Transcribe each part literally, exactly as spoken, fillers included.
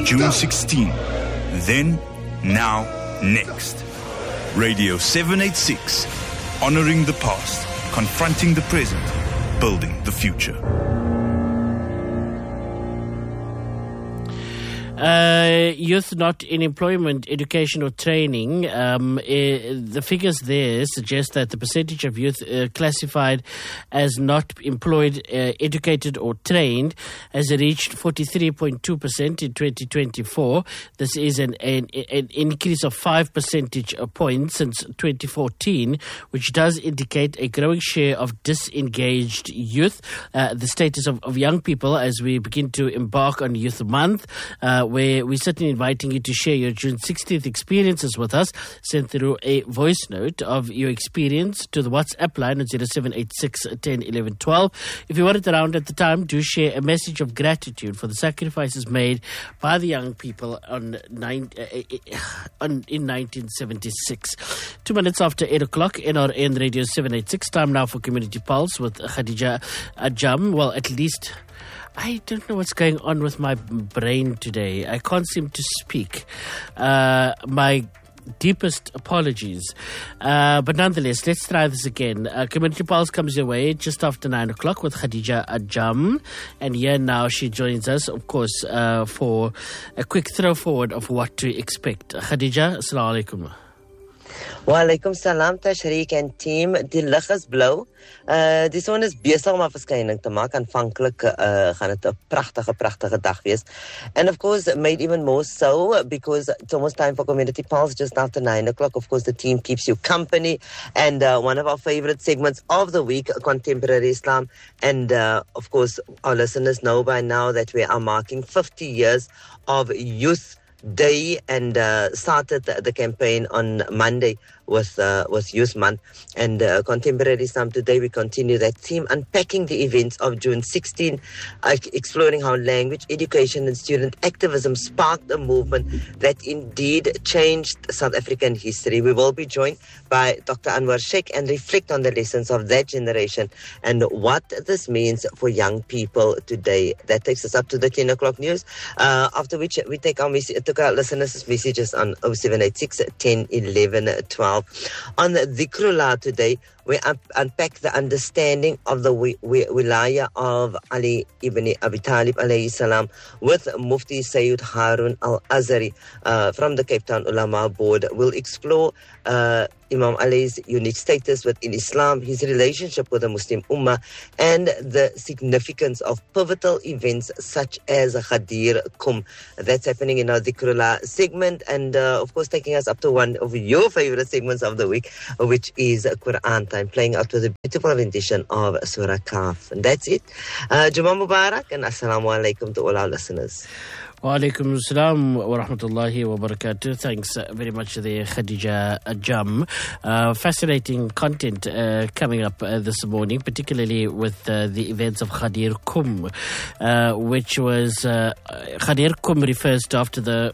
June sixteenth. Then, now, next. Radio seven eighty-six. Honoring the past, confronting the present, building the future. Uh, youth not in employment, education or training. Um, uh, the figures there suggest that the percentage of youth uh, classified as not employed, uh, educated or trained has reached forty-three point two percent in twenty twenty-four. This is an, an, an increase of five percentage points since twenty fourteen, which does indicate a growing share of disengaged youth. Uh, the status of, of young people as we begin to embark on Youth Month, uh, where we're certainly inviting you to share your June sixteenth experiences with us. Send through a voice note of your experience to the WhatsApp line at zero seven eight six, one zero, one one, one two. If you weren't around at the time, do share a message of gratitude for the sacrifices made by the young people on, nine, uh, on in nineteen seventy-six. Two minutes after eight o'clock, N R N Radio seven eighty-six. Time now for Community Pulse with Khadija Ajam. Well, at least I don't know what's going on with my brain today. I can't seem to speak. Uh, my deepest apologies. Uh, but nonetheless, let's try this again. Uh, Community Pulse comes your way just after nine o'clock with Khadija Ajam. And here now she joins us, of course, uh, for a quick throw forward of what to expect. Khadija, assalamu alaikum. Wa alaikum salam, Tashriq and team. Die lig is blou. Uh, die son is besig om 'n verskyning te maak. Aanvanklik uh, gaan dit 'n pragtige, pragtige dag wees. And of course, made even more so because it's almost time for Community Pulse just after nine o'clock. Of course, the team keeps you company. And uh, one of our favorite segments of the week, Contemporary Islam. And uh, of course, our listeners know by now that we are marking fifty years of Youth Day and uh, started the, the campaign on Monday with uh, with Youth Month and uh, Contemporary Islam. Today we continue that theme, unpacking the events of June sixteenth, uh, exploring how language, education and student activism sparked a movement that indeed changed South African history. We will be joined by Doctor Anwar Sheikh and reflect on the lessons of that generation and what this means for young people today. That takes us up to the ten o'clock news, uh, after which we take our, mes- took our listeners' messages on oh seven eight six, one zero, one one, one two. On the Dhikrullah today, we un- unpack the understanding of the wi- wi- wilaya of Ali ibn Abi Talib alayhi salam with Mufti Sayyid Harun al-Azhari uh, from the Cape Town Ulama Board. We'll explore uh, Imam Ali's unique status within Islam, his relationship with the Muslim Ummah, and the significance of pivotal events such as Ghadir Kum. That's happening in our Dhikrullah segment, and uh, of course taking us up to one of your favorite segments of the week, which is Quran Time, playing out with a beautiful rendition of Surah Kahf. And that's it. Uh, Jummah Mubarak and Assalamu alaikum to all our listeners. Wa alaikum assalam wa rahmatullahi wa barakatuh. Thanks uh, very much there, Khadija Ajam. Uh, fascinating content uh, coming up uh, this morning, particularly with uh, the events of Ghadir Kum, uh, which was, uh, Ghadir Kum refers to after the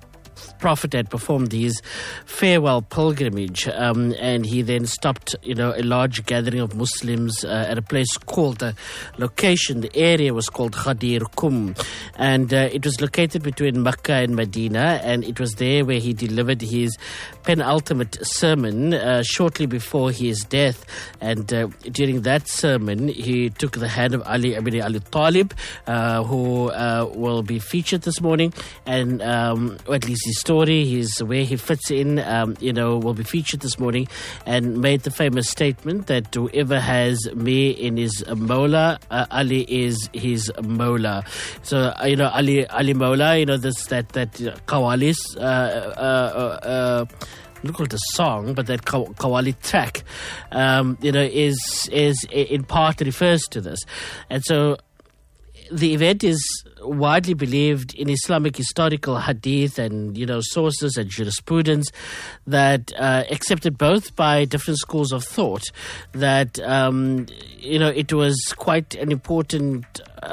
Prophet had performed his farewell pilgrimage, um, and he then stopped, you know, a large gathering of Muslims uh, at a place called, the location, the area was called Ghadir Kum, and uh, it was located between Mecca and Medina, and it was there where he delivered his penultimate sermon uh, shortly before his death. And uh, during that sermon, he took the hand of Ali ibn Abi Talib, uh, who uh, will be featured this morning, and um, or at least his story, his where he fits in, um, you know, will be featured this morning, and made the famous statement that whoever has me in his Mawla, uh, Ali is his Mawla. So uh, you know, Ali Ali Mawla, you know, this that that uh, Qawalis. Uh, uh, uh, Not called a song, but that Qawwali track, um, you know, is is in part refers to this, and so the event is widely believed in Islamic historical hadith and, you know, sources and jurisprudence that uh, accepted both by different schools of thought that um, you know, it was quite an important Uh,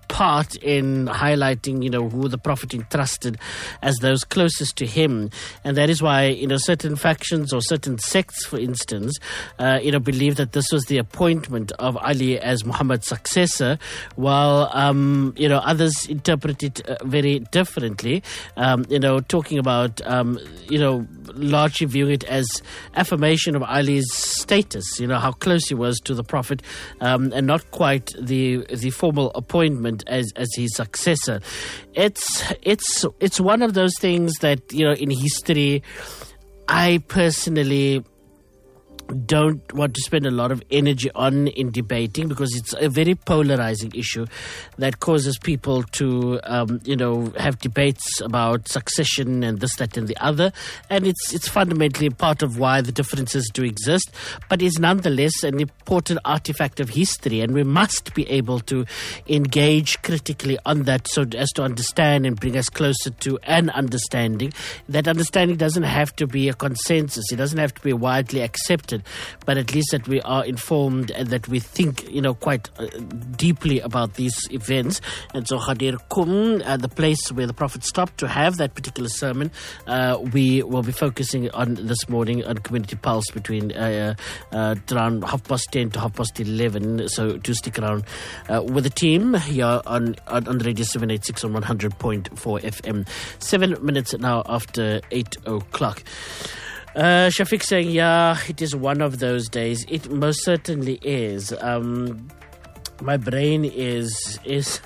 part in highlighting, you know, who the Prophet entrusted as those closest to him. And that is why, you know, certain factions or certain sects, for instance, uh, you know, believe that this was the appointment of Ali as Muhammad's successor, while, um, you know, others interpret it uh, very differently, um, you know, talking about, um, you know, largely viewing it as affirmation of Ali's status, you know, how close he was to the Prophet, um, and not quite the the formal appointment as as his successor. It's it's it's one of those things that, you know, in history, I personally don't want to spend a lot of energy on in debating, because it's a very polarizing issue that causes people to, um, you know, have debates about succession and this, that, and the other. And it's it's fundamentally part of why the differences do exist, but is nonetheless an important artifact of history, and we must be able to engage critically on that so as to understand and bring us closer to an understanding. That understanding doesn't have to be a consensus. It doesn't have to be widely accepted, but at least that we are informed and that we think, you know, quite uh, deeply about these events. And so Ghadir Kum, uh, the place where the Prophet stopped to have that particular sermon, uh, we will be focusing on this morning on Community Pulse between uh, uh, around half past ten to half past eleven. So do stick around uh, with the team here on, on, on Radio seven eighty-six on one hundred point four F M. Seven minutes now after eight o'clock. Uh, Shafiq saying, yeah, it is one of those days. It most certainly is. Um, my brain is is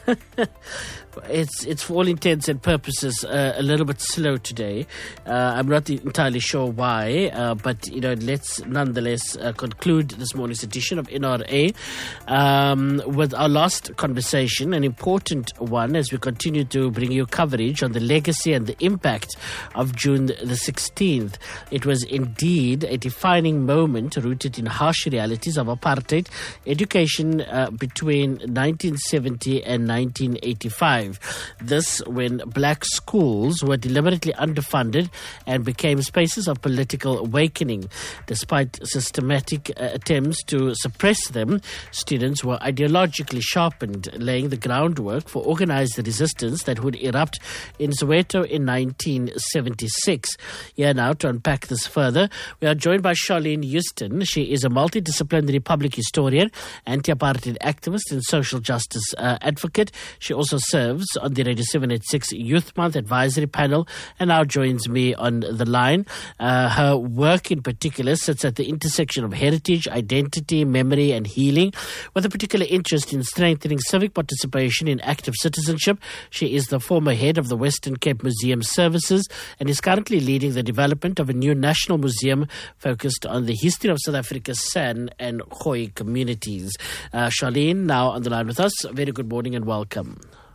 it's it's for all intents and purposes uh, a little bit slow today. Uh, I'm not entirely sure why, uh, but you know, let's nonetheless uh, conclude this morning's edition of N R A um, with our last conversation, an important one, as we continue to bring you coverage on the legacy and the impact of June the sixteenth. It was indeed a defining moment rooted in harsh realities of apartheid education uh, between nineteen seventy and nineteen eighty-five. This when black schools were deliberately underfunded and became spaces of political awakening. Despite systematic uh, attempts to suppress them, students were ideologically sharpened, laying the groundwork for organized resistance that would erupt in Soweto in nineteen seventy-six. Here now to unpack this further, we are joined by Charlene Houston. She is a multidisciplinary public historian, anti-apartheid activist and social justice uh, advocate. She also serves on the Radio seven eighty-six Youth Month Advisory Panel and now joins me on the line. Uh, her work in particular sits at the intersection of heritage, identity, memory and healing, with a particular interest in strengthening civic participation in active citizenship. She is the former head of the Western Cape Museum Services and is currently leading the development of a new national museum focused on the history of South Africa's San and Khoi communities. Uh, Charlene, now on the line with us. Very good morning and welcome.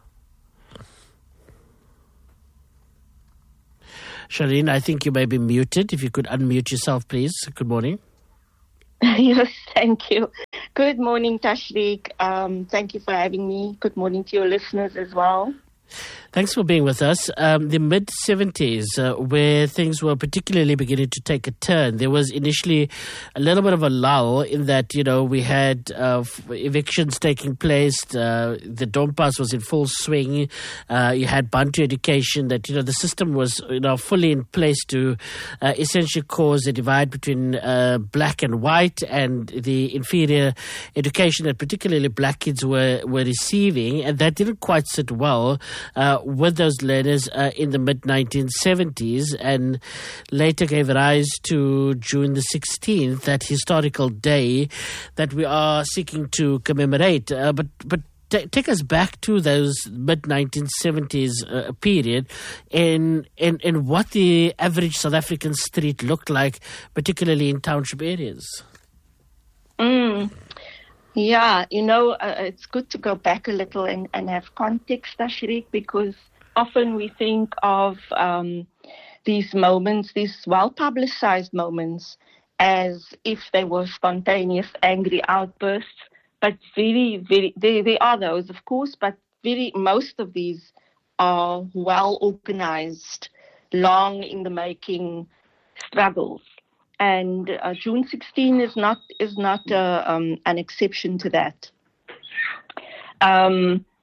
Charlene, I think you may be muted. If you could unmute yourself, please. Good morning. Yes, thank you. Good morning, Tashriq. Um, thank you for having me. Good morning to your listeners as well. Thanks for being with us. Um, the mid-seventies, uh, where things were particularly beginning to take a turn, there was initially a little bit of a lull in that, you know, we had uh, f- evictions taking place. Uh, the Dompas was in full swing. Uh, you had Bantu education that, you know, the system was, you know, fully in place to uh, essentially cause a divide between uh, black and white, and the inferior education that particularly black kids were, were receiving. And that didn't quite sit well Uh, with those learners uh, in the mid nineteen seventies, and later gave rise to June the sixteenth, that historical day that we are seeking to commemorate. Uh, but but t- take us back to those mid nineteen seventies uh, period, in, in in what the average South African street looked like, particularly in township areas. Mm. Yeah, you know, uh, it's good to go back a little and, and have context, Tashriq, because often we think of um, these moments, these well-publicized moments, as if they were spontaneous, angry outbursts. But very, very, they, they are those, of course, but very most of these are well-organized, long in the making struggles. And uh, June sixteenth is not is not uh, um, an exception to that. Um,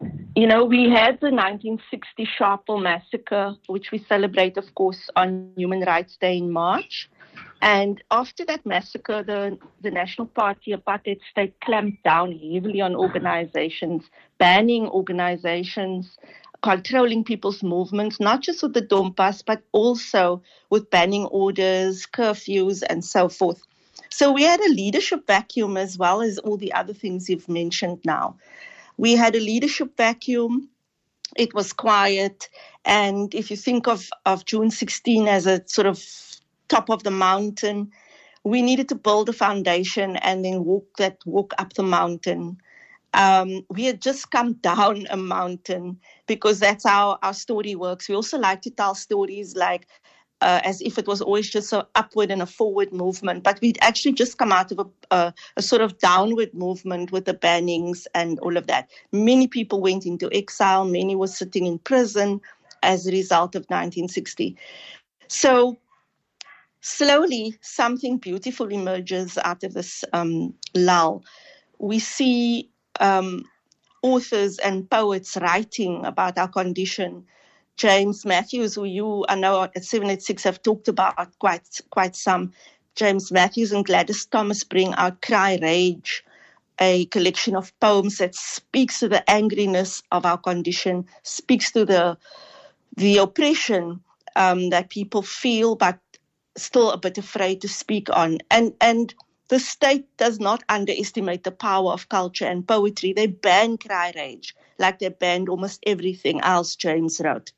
you know, we had the nineteen sixty Sharpeville massacre, which we celebrate, of course, on Human Rights Day in March. And after that massacre, the, the National Party apartheid state clamped down heavily on organizations, banning organizations, controlling people's movements, not just with the Dompas, but also with banning orders, curfews, and so forth. So we had a leadership vacuum as well as all the other things you've mentioned now. We had a leadership vacuum. It was quiet. And if you think of, of June sixteenth as a sort of top of the mountain, we needed to build a foundation and then walk that walk up the mountain. Um, we had just come down a mountain because that's how our story works. We also like to tell stories like uh, as if it was always just an upward and a forward movement, but we'd actually just come out of a, a, a sort of downward movement with the bannings and all of that. Many people went into exile. Many were sitting in prison as a result of nineteen sixty. So slowly, something beautiful emerges out of this um, lull. We see um, authors and poets writing about our condition. James Matthews, who you I know at seven eighty-six have talked about quite quite some. James Matthews and Gladys Thomas bring out Cry Rage, a collection of poems that speaks to the angriness of our condition, speaks to the the oppression um, that people feel, but still a bit afraid to speak on. And and the state does not underestimate the power of culture and poetry. They ban Cry Rage like they banned almost everything else, James wrote.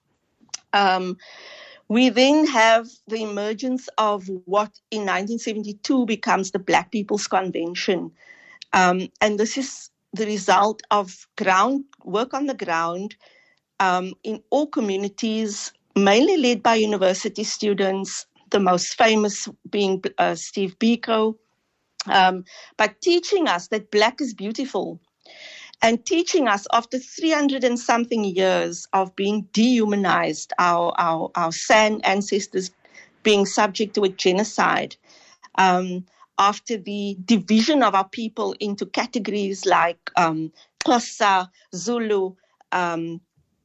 Um, we then have the emergence of what in nineteen seventy-two becomes the Black People's Convention. Um, and this is the result of ground work on the ground um, in all communities, mainly led by university students, the most famous being uh, Steve Biko, um, but teaching us that Black is beautiful and teaching us after three hundred and something years of being dehumanized, our, our, our San ancestors being subject to a genocide, um, after the division of our people into categories like um, Xhosa, Zulu, um,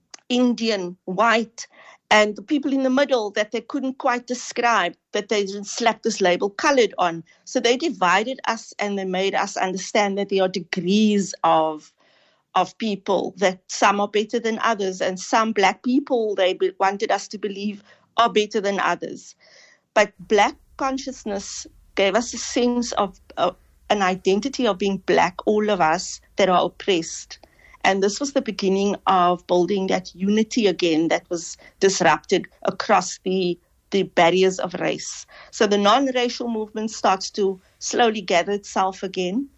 Indian, white, and the people in the middle that they couldn't quite describe, that they didn't slap this label colored on. So they divided us and they made us understand that there are degrees of of people, that some are better than others, and some Black people they be- wanted us to believe are better than others. But Black consciousness gave us a sense of uh, an identity of being Black, all of us that are oppressed. And this was the beginning of building that unity again that was disrupted across the, the barriers of race. So the non-racial movement starts to slowly gather itself again.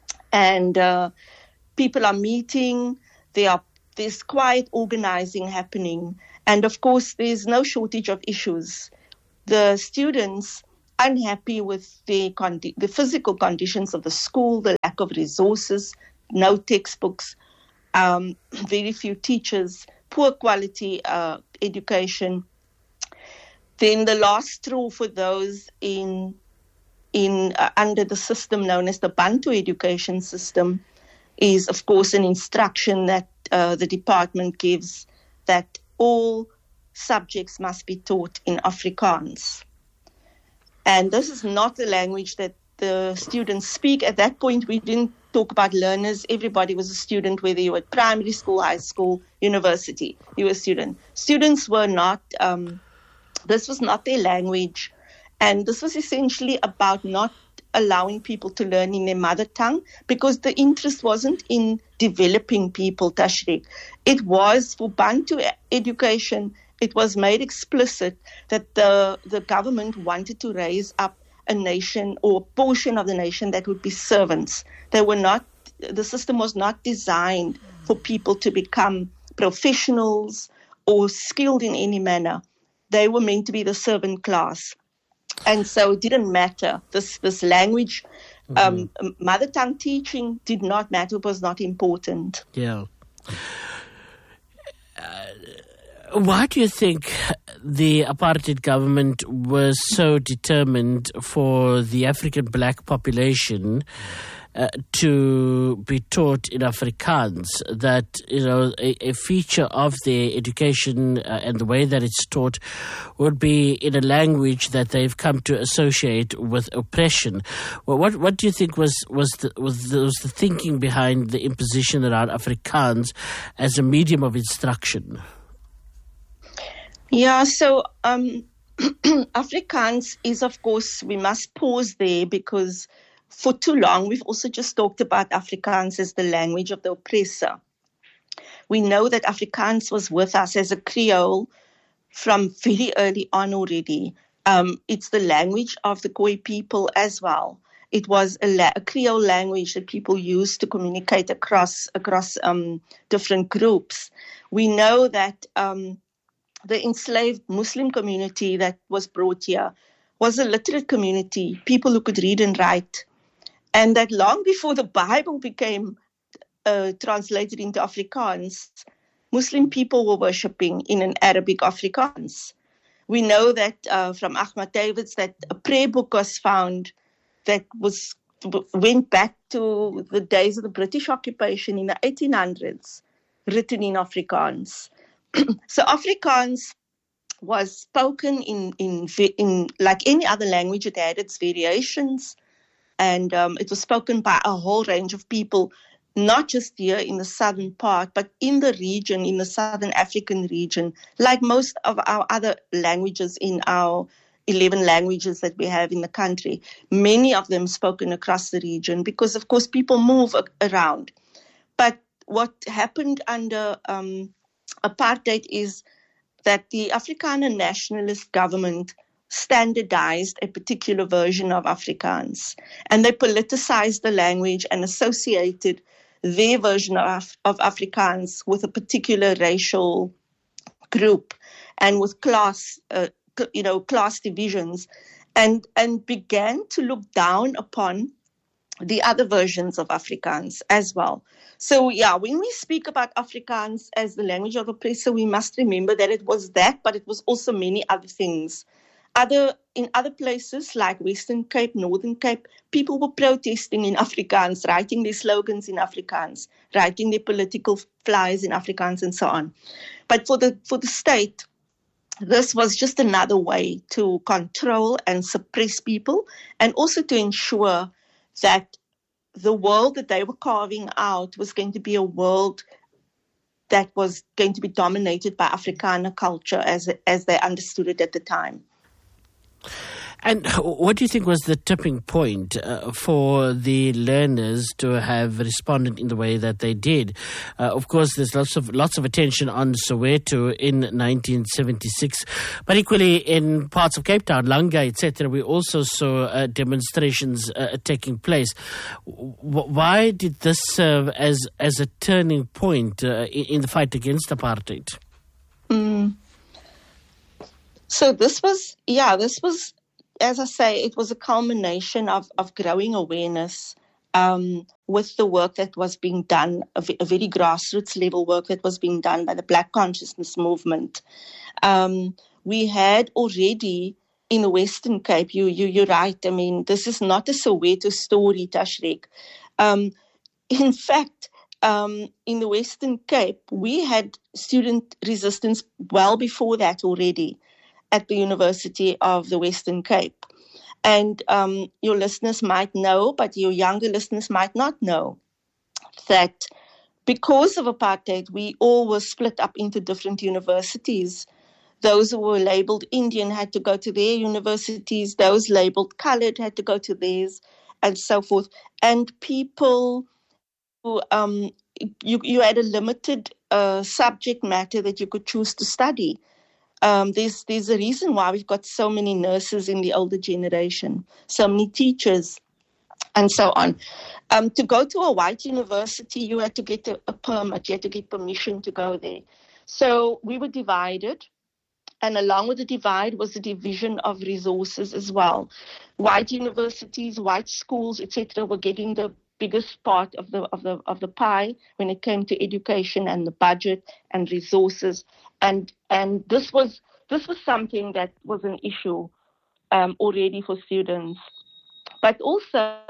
And uh, people are meeting. There are, there's quiet organizing happening. And of course, there's no shortage of issues. The students unhappy with the, condi- the physical conditions of the school, the lack of resources, no textbooks, Um, very few teachers, poor quality uh, education. Then the last straw for those in in uh, under the system known as the Bantu education system is, of course, an instruction that uh, the department gives that all subjects must be taught in Afrikaans. And this is not a language that the students speak. At that point, we didn't talk about learners. Everybody was a student, whether you were at primary school, high school, university, you were a student. Students were not, um, this was not their language. And this was essentially about not allowing people to learn in their mother tongue because the interest wasn't in developing people, Tashriq. It was for Bantu education. It was made explicit that the, the government wanted to raise up a nation or a portion of the nation that would be servants. They were not, the system was not designed for people to become professionals or skilled in any manner. They were meant to be the servant class. And so it didn't matter. This this language, um, mm-hmm. mother tongue teaching did not matter. It was not important. Yeah. Uh, why do you think the apartheid government was so determined for the African black population uh, to be taught in Afrikaans, that, you know, a, a feature of their education uh, and the way that it's taught would be in a language that they've come to associate with oppression. Well, what what do you think was was the, was the, was the thinking behind the imposition around Afrikaans as a medium of instruction? Yeah, so um, Afrikaans is, of course, we must pause there, because for too long we've also just talked about Afrikaans as the language of the oppressor. We know that Afrikaans was with us as a Creole from very early on already. Um, it's the language of the Khoi people as well. It was a, la- a Creole language that people used to communicate across across um, different groups. We know that um, the enslaved Muslim community that was brought here was a literate community, people who could read and write, and that long before the Bible became uh, translated into Afrikaans, Muslim people were worshipping in an Arabic Afrikaans. We know that uh, from Ahmad Davids that a prayer book was found that was went back to the days of the British occupation in the eighteen hundreds, written in Afrikaans. So Afrikaans was spoken in, in in like any other language. It had its variations, and um, it was spoken by a whole range of people, not just here in the southern part, but in the region, in the southern African region, like most of our other languages in our eleven languages that we have in the country. Many of them spoken across the region because, of course, people move around. But what happened under um, apartheid is that the Afrikaner nationalist government standardized a particular version of Afrikaans, and they politicized the language and associated their version of, of Afrikaans with a particular racial group and with class, uh, you know, class divisions, and and began to look down upon the other versions of Afrikaans as well. So, yeah, when we speak about Afrikaans as the language of oppressor, we must remember that it was that, but it was also many other things. Other in other places like Western Cape, Northern Cape, people were protesting in Afrikaans, writing their slogans in Afrikaans, writing their political flyers in Afrikaans, and so on. But for the for the state, this was just another way to control and suppress people, and also to ensure that the world that they were carving out was going to be a world that was going to be dominated by Afrikaner culture as as they understood it at the time. And what do you think was the tipping point uh, for the learners to have responded in the way that they did? Uh, of course, there's lots of lots of attention on Soweto in nineteen seventy-six, but equally in parts of Cape Town, Langa, et cetera, we also saw uh, demonstrations uh, taking place. W- why did this serve as as a turning point uh, in, in the fight against apartheid? Mm. So this was, yeah, this was. As I say, it was a culmination of, of growing awareness um, with the work that was being done, a, v- a very grassroots level work that was being done by the Black Consciousness Movement. Um, we had already in the Western Cape, you, you, you're right, I mean, this is not a Soweto story, Tashreeq. Um, in fact, um, in the Western Cape, we had student resistance well before that already at the University of the Western Cape. And um, your listeners might know, but your younger listeners might not know, that because of apartheid, we all were split up into different universities. Those who were labeled Indian had to go to their universities, those labeled colored had to go to theirs, and so forth. And people who, um, you, you had a limited uh, subject matter that you could choose to study. Um, there's there's a reason why we've got so many nurses in the older generation, so many teachers, and so on. Um, to go to a white university, you had to get a, a permit, you had to get permission to go there. So we were divided, and along with the divide was the division of resources as well. White universities, white schools, et cetera, were getting the biggest part of the of the of the pie when it came to education and the budget and resources. And and this was this was something that was an issue um, already for students. But also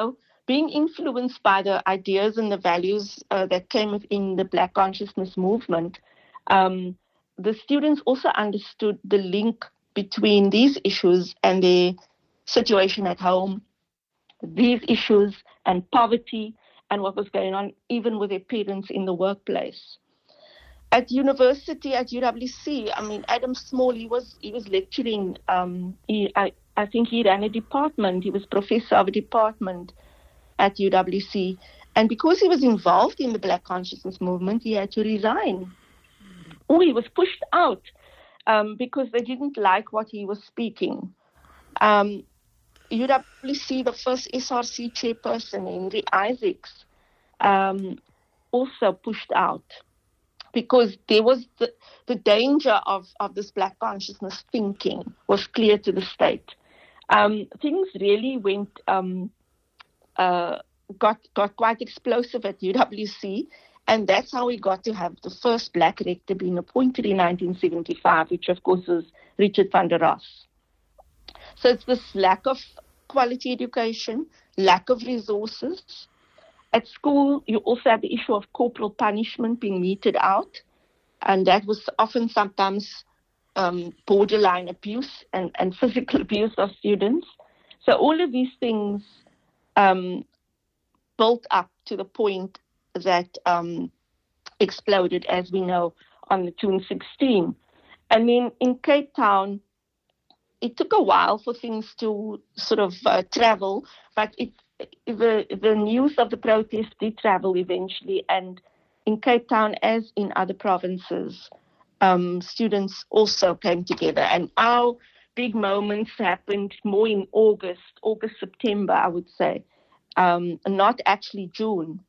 being influenced by the ideas and the values uh, that came within the Black consciousness movement, um, the students also understood the link between these issues and their situation at home, these issues and poverty, and what was going on even with their parents in the workplace. At university, at U W C, I mean, Adam Small, he was he was lecturing. Um, he, I, I think he ran a department. He was professor of a department at U W C. And because he was involved in the Black consciousness movement, he had to resign. Or he was pushed out um, because they didn't like what he was speaking. Um, U W C, the first S R C chairperson, Henry Isaacs, um, also pushed out, because there was the, the danger of, of this Black consciousness thinking was clear to the state. Um, things really went, um, uh, got, got quite explosive at U W C, and that's how we got to have the first Black rector being appointed in nineteen seventy-five, which of course was Richard van der Ros. So it's this lack of quality education, lack of resources. At school, you also have the issue of corporal punishment being meted out, and that was often sometimes um, borderline abuse and, and physical abuse of students. So all of these things um, built up to the point that um, exploded, as we know, on the June sixteenth. And then in Cape Town, it took a while for things to sort of uh, travel, but it, the the news of the protest did travel eventually. And in Cape Town, as in other provinces, um, students also came together. And our big moments happened more in August, August, September, I would say, um, not actually June.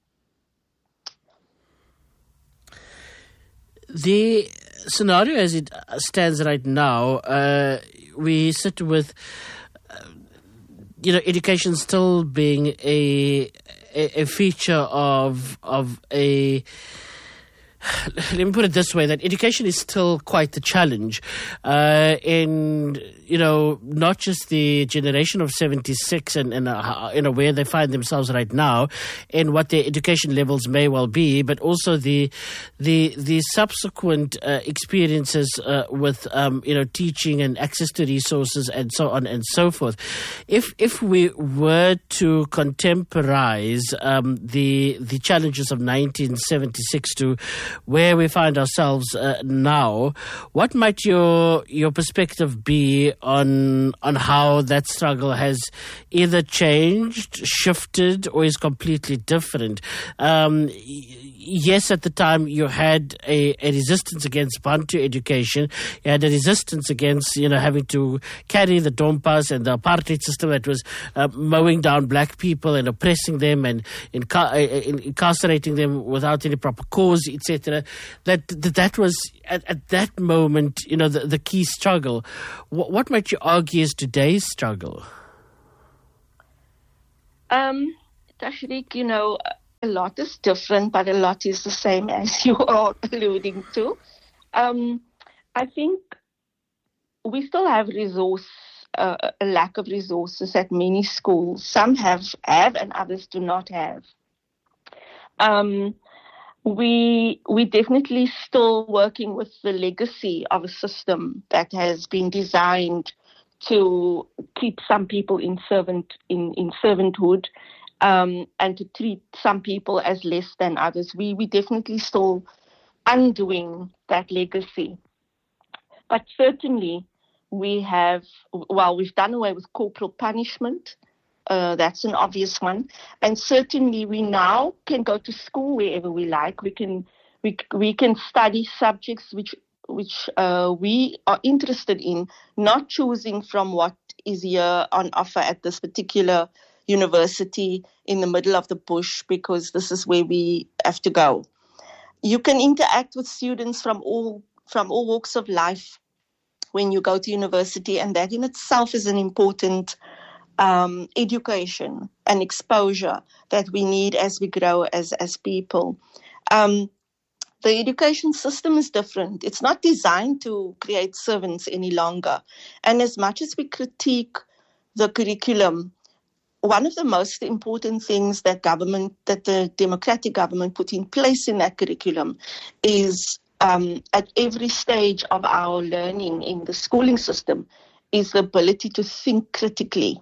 The scenario as it stands right now, uh, we sit with, uh, you know, education still being a, a a feature of of a. Let me put it this way: that education is still quite a challenge, uh, and you know, not just the generation of seventy-six and, and uh, you know, where they find themselves right now, and what their education levels may well be, but also the the the subsequent uh, experiences uh, with um, you know, teaching and access to resources and so on and so forth. If if we were to contemporize um, the the challenges of nineteen seventy-six to where we find ourselves uh, now, what might your your perspective be on on how that struggle has either changed, shifted, or is completely different? Um, yes, at the time you had a, a resistance against Bantu education. You had a resistance against, you know, having to carry the dompas and the apartheid system that was uh, mowing down black people and oppressing them and inca- incarcerating them without any proper cause, et cetera. That that was at, at that moment, you know, the, the key struggle. What, what might you argue is today's struggle? Um, Tashriq, you know, a lot is different, but a lot is the same, as you are alluding to. Um, I think we still have resource, uh, a lack of resources at many schools. Some have, have and others do not have. Um, We we definitely still working with the legacy of a system that has been designed to keep some people in servant in, in servanthood, um, and to treat some people as less than others. We we definitely still undoing that legacy. But certainly we have, well, we've done away with corporal punishment. Uh, that's an obvious one. And certainly we now can go to school wherever we like. We can we we can study subjects which which uh, we are interested in, not choosing from what is here on offer at this particular university in the middle of the bush, because this is where we have to go. You can interact with students from all from all walks of life when you go to university, and that in itself is an important Um, education and exposure that we need as we grow as, as people. Um, the education system is different. It's not designed to create servants any longer. And as much as we critique the curriculum, one of the most important things that government, that the democratic government put in place in that curriculum is um, at every stage of our learning in the schooling system is the ability to think critically.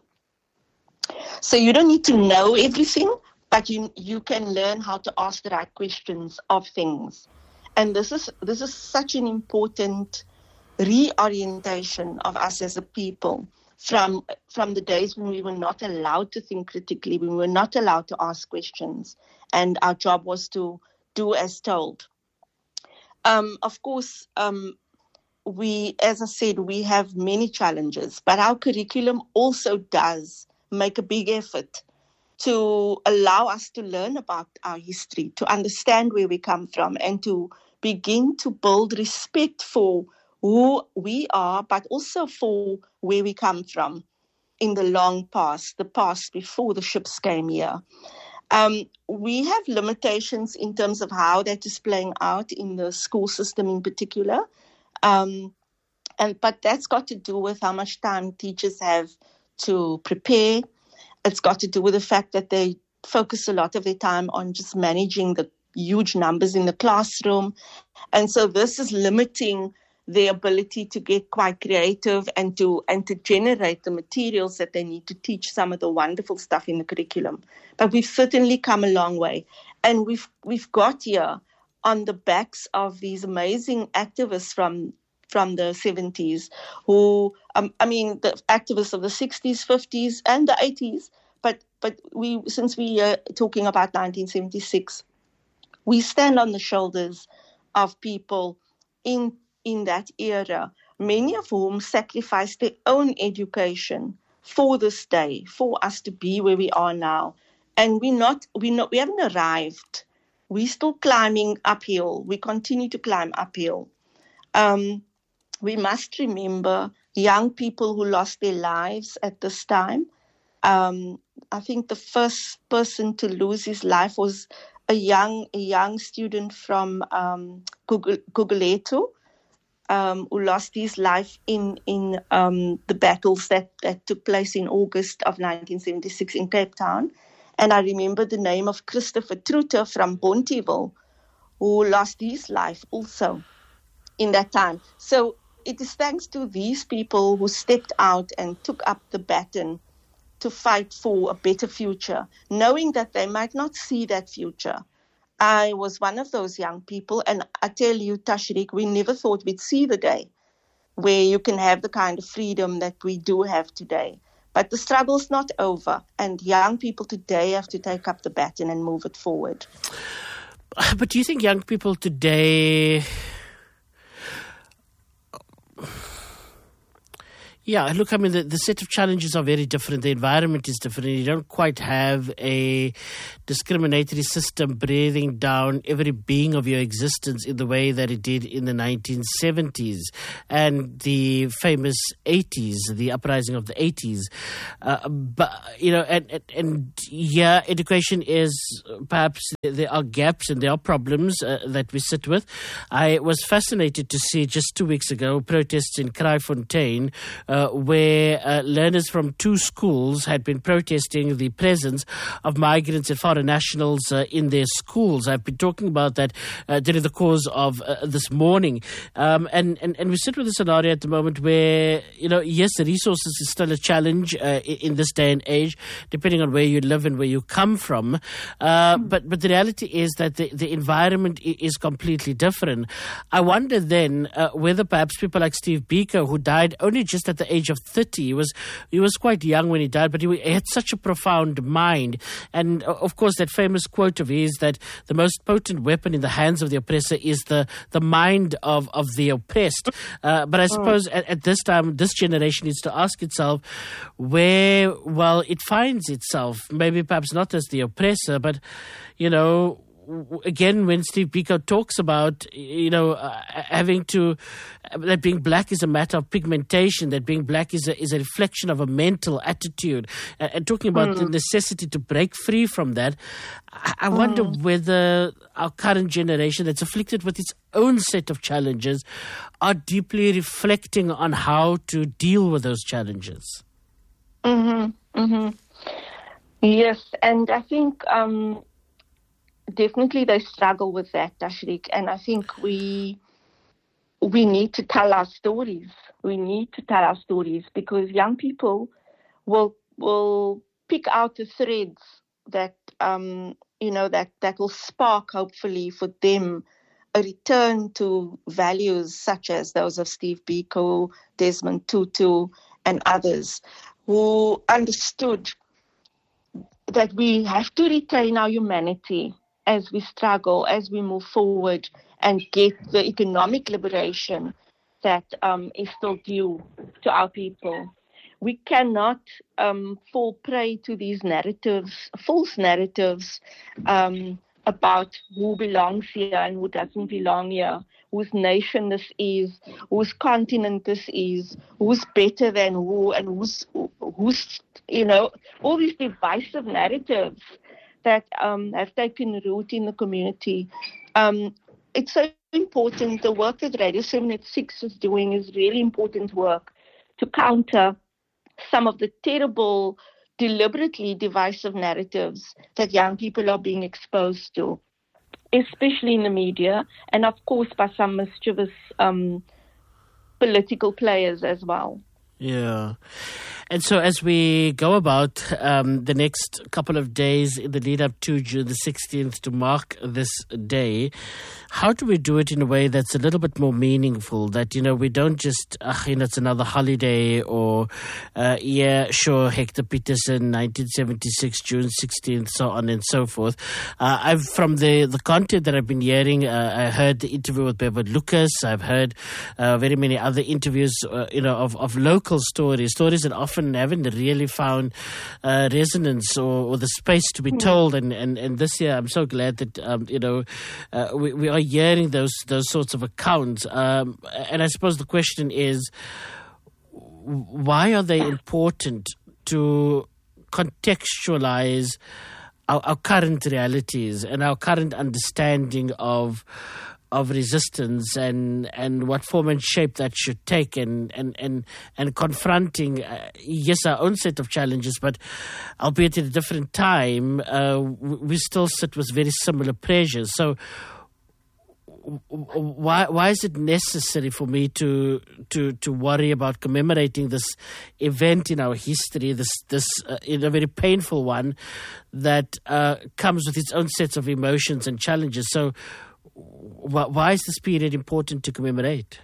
So you don't need to know everything, but you you can learn how to ask the right questions of things. And this is this is such an important reorientation of us as a people from from the days when we were not allowed to think critically, when we were not allowed to ask questions, and our job was to do as told. Um, of course, um, we, as I said, we have many challenges, but our curriculum also does make a big effort to allow us to learn about our history, to understand where we come from, and to begin to build respect for who we are, but also for where we come from in the long past, the past before the ships came here. Um, we have limitations in terms of how that is playing out in the school system in particular. Um, and but that's got to do with how much time teachers have to prepare. It's got to do with the fact that they focus a lot of their time on just managing the huge numbers in the classroom. And so this is limiting their ability to get quite creative and to and to generate the materials that they need to teach some of the wonderful stuff in the curriculum. But we've certainly come a long way. And we've we've got here on the backs of these amazing activists from from the seventies who, um, I mean, the activists of the sixties, fifties, and the eighties. But but we since we are talking about nineteen seventy-six, we stand on the shoulders of people in in that era, many of whom sacrificed their own education for this day, for us to be where we are now. And we're not, we not, we haven't arrived. We're still climbing uphill. We continue to climb uphill. Um, we must remember young people who lost their lives at this time. Um, I think the first person to lose his life was a young, a young student from um, Gugulethu, Um, who lost his life in in um, the battles that, that took place in August of nineteen seventy-six in Cape Town. And I remember the name of Christopher Truter from Bonteheuwel, who lost his life also in that time. So it is thanks to these people who stepped out and took up the baton to fight for a better future, knowing that they might not see that future. I was one of those young people, and I tell you, Tashriq, we never thought we'd see the day where you can have the kind of freedom that we do have today. But the struggle's not over, and young people today have to take up the baton and move it forward. But do you think young people today... Yeah, look, I mean, the, the set of challenges are very different. The environment is different. You don't quite have a discriminatory system breathing down every being of your existence in the way that it did in the nineteen seventies and the famous eighties, the uprising of the eighties. Uh, but, you know, and, and, and yeah, education is perhaps, there are gaps and there are problems uh, that we sit with. I was fascinated to see just two weeks ago protests in Kraaifontein, uh, Uh, where uh, learners from two schools had been protesting the presence of migrants and foreign nationals uh, in their schools. I've been talking about that uh, during the course of uh, this morning. Um, and, and, and we sit with a scenario at the moment where, you know, yes, the resources is still a challenge uh, in this day and age, depending on where you live and where you come from. Uh, but, but the reality is that the, the environment is completely different. I wonder then uh, whether perhaps people like Steve Biko, who died only just at the age of thirty. He was he was quite young when he died, but he had such a profound mind. And of course, that famous quote of his that the most potent weapon in the hands of the oppressor is the, the mind of, of the oppressed. Uh, but I suppose at, at this time, this generation needs to ask itself where, well, it finds itself, maybe perhaps not as the oppressor, but, you know, again, when Steve Biko talks about, you know, uh, having to, uh, that being black is a matter of pigmentation, that being black is a, is a reflection of a mental attitude, uh, and talking about mm. the necessity to break free from that, I, I mm. wonder whether our current generation that's afflicted with its own set of challenges are deeply reflecting on how to deal with those challenges. Mm-hmm. Mm-hmm. Yes, and I think um, definitely they struggle with that, Tashriq, and I think we we need to tell our stories. We need to tell our stories because young people will will pick out the threads that um, you know that that will spark, hopefully, for them a return to values such as those of Steve Biko, Desmond Tutu, and others who understood that we have to retain our humanity as we struggle, as we move forward and get the economic liberation that um, is still due to our people. We cannot um, fall prey to these narratives, false narratives um, about who belongs here and who doesn't belong here, whose nation this is, whose continent this is, who's better than who, and who's, who's you know, all these divisive narratives that um, have taken root in the community. Um, it's so important. The work that Radio seven eighty-six is doing is really important work to counter some of the terrible, deliberately divisive narratives that young people are being exposed to, especially in the media, and of course by some mischievous um, political players as well. Yeah. And so as we go about um, the next couple of days in the lead up to June the sixteenth to mark this day, how do we do it in a way that's a little bit more meaningful? That, you know, we don't just, uh, you know, it's another holiday or, uh, yeah, sure, Hector Peterson, nineteen seventy-six, June sixteenth, so on and so forth. Uh, I've, from the, the content that I've been hearing, uh, I heard the interview with Beverly Lucas. I've heard uh, very many other interviews, uh, you know, of, of local stories, stories that often haven't really found uh, resonance or, or the space to be told. And, and, and this year, I'm so glad that, um, you know, uh, we, we are hearing those those sorts of accounts. Um, and I suppose the question is, why are they important to contextualize our, our current realities and our current understanding of of resistance and, and what form and shape that should take, and and and, and confronting uh, yes our own set of challenges, but albeit at a different time, uh, we still sit with very similar pressures. So why why is it necessary for me to to to worry about commemorating this event in our history, this this uh, in a very painful one that uh, comes with its own sets of emotions and challenges? So why is this period important to commemorate?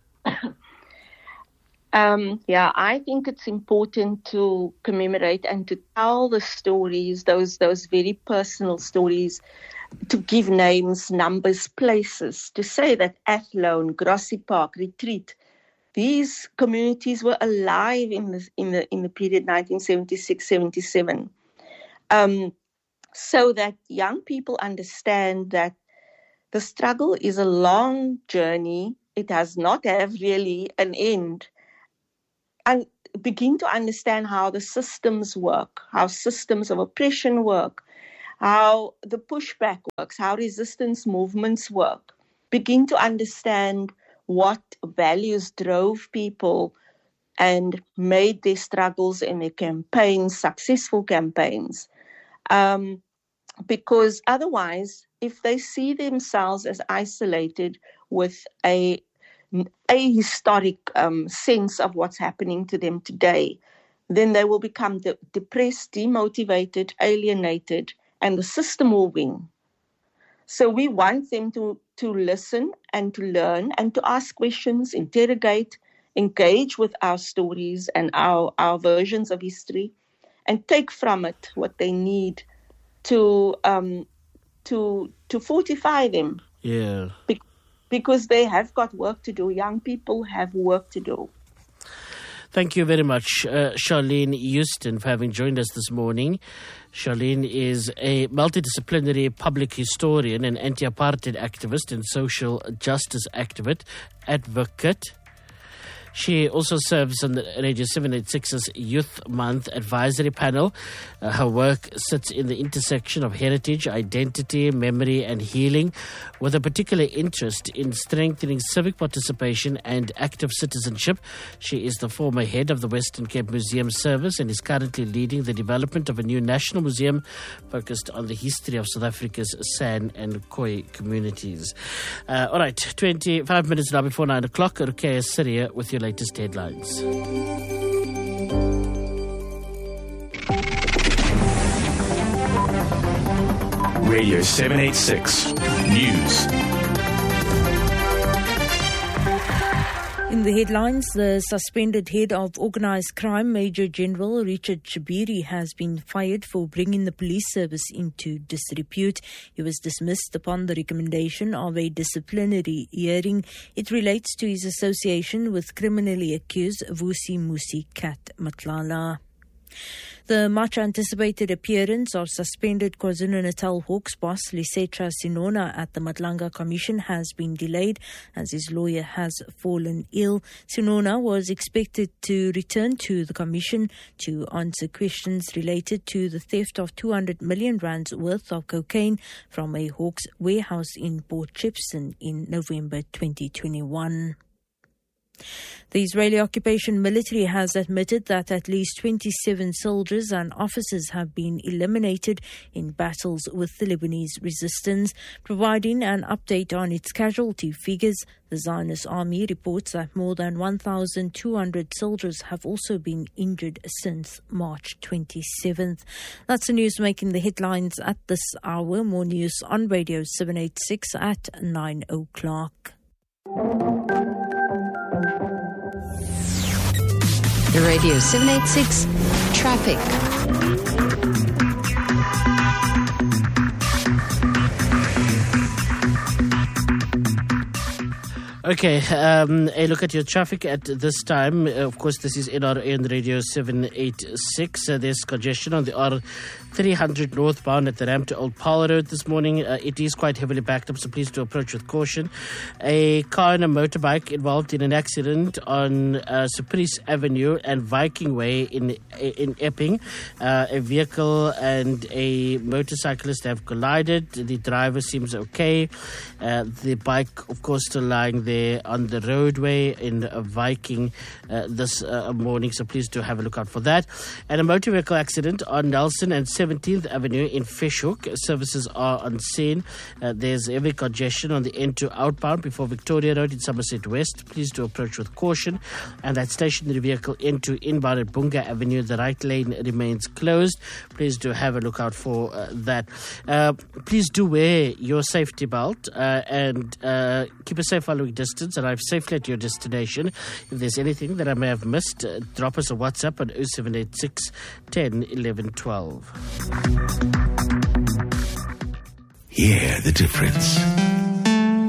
Um, yeah, I think it's important to commemorate and to tell the stories, those those very personal stories, to give names, numbers, places, to say that Athlone, Grassy Park, Retreat, these communities were alive in the in the in the period nineteen seventy-six seventy-seven, um, so that young people understand that the struggle is a long journey. It does not have really an end. And begin to understand how the systems work, how systems of oppression work, how the pushback works, how resistance movements work. Begin to understand what values drove people and made their struggles and their campaigns successful campaigns. Um, because otherwise, if they see themselves as isolated with a a historic um, sense of what's happening to them today, then they will become de- depressed, demotivated, alienated, and the system will win. So we want them to, to listen and to learn and to ask questions, interrogate, engage with our stories and our, our versions of history, and take from it what they need to um, to to fortify them. Yeah. Be- because they have got work to do. Young people have work to do. Thank you very much, uh, Charlene Houston, for having joined us this morning. Charlene is a multidisciplinary public historian and anti-apartheid activist and social justice activist advocate. She also serves on the Radio seven eighty-six's Youth Month Advisory Panel. Uh, her work sits in the intersection of heritage, identity, memory and healing, with a particular interest in strengthening civic participation and active citizenship. She is the former head of the Western Cape Museum Service and is currently leading the development of a new national museum focused on the history of South Africa's San and Khoi communities. Uh, all right, twenty-five minutes now before nine o'clock. Ruqayya Syria with your latest headlines. Radio seven eighty-six News. In the headlines, the suspended head of organised crime, Major General Richard Chibiri, has been fired for bringing the police service into disrepute. He was dismissed upon the recommendation of a disciplinary hearing. It relates to his association with criminally accused Vusi Musi Kat Matlala. The much-anticipated appearance of suspended KwaZulu-Natal Hawks boss Lesetja Sinona at the Madlanga Commission has been delayed as his lawyer has fallen ill. Sinona was expected to return to the Commission to answer questions related to the theft of two hundred million rands worth of cocaine from a Hawks warehouse in Port Shepstone in November twenty twenty-one. The Israeli occupation military has admitted that at least twenty-seven soldiers and officers have been eliminated in battles with the Lebanese resistance. Providing an update on its casualty figures, the Zionist army reports that more than one thousand two hundred soldiers have also been injured since March twenty-seventh. That's the news making the headlines at this hour. More news on Radio seven eighty-six at nine o'clock. The Radio seven eighty-six Traffic. Okay, um, a look at your traffic at this time. Uh, of course, this is N R N Radio seven eighty-six. Uh, there's congestion on the R three hundred northbound at the ramp to Old Powell Road this morning. Uh, it is quite heavily backed up, so please do approach with caution. A car and a motorbike involved in an accident on uh, Surprise Avenue and Viking Way in in Epping. Uh, a vehicle and a motorcyclist have collided. The driver seems okay. Uh, the bike, of course, still lying there on the roadway in Viking uh, this uh, morning, so please do have a look out for that. And a motor vehicle accident on Nelson and seventeenth Avenue in Fishhook. Services are on scene. Uh, there's heavy congestion on the N two outbound before Victoria Road in Somerset West. Please do approach with caution. And that stationary vehicle N two inbound at Bunga Avenue, the right lane remains closed. Please do have a look out for uh, that. Uh, please do wear your safety belt uh, and uh, keep a safe following distance. Arrive safely at your destination. If there's anything that I may have missed, uh, drop us a WhatsApp on oh seven eight six, ten, eleven, twelve. Hear the difference.